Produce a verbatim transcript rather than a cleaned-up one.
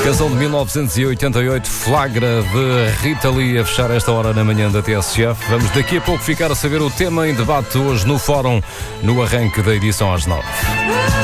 Canção de mil novecentos e oitenta e oito, Flagra, de Rita Lee, a fechar esta hora na manhã da T S F. Vamos daqui a pouco ficar a saber o tema em debate hoje no Fórum, no arranque da edição às nove.